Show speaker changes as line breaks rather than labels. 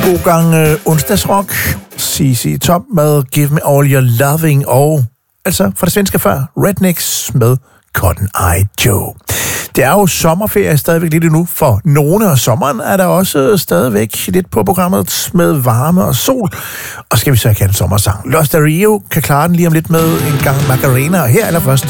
god gang onsdagsrock. CC Top med Give Me All Your Loving, og altså fra det svenske før, Rednecks med Cotton Eye Joe. Det er jo sommerferie stadigvæk lidt endnu for nogle, og sommeren er der også stadigvæk lidt på programmet med varme og sol. Og skal vi så have en sommersang. Los de Rio kan klare den lige om lidt med en gang Macarena, og her allerførst